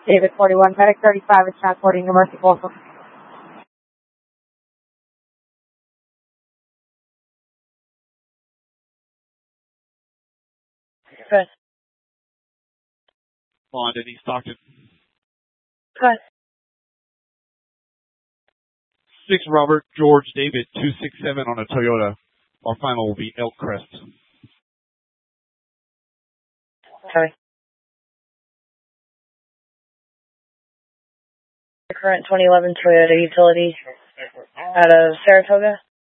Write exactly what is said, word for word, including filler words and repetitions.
David forty-one, Medic thirty-five is transporting to Mercy Coastal. Good. On Denise Stockton. Good. six Robert George David two six seven on a Toyota. Our final will be Elk Crest. Okay. Current twenty eleven Toyota Utility out of Saratoga.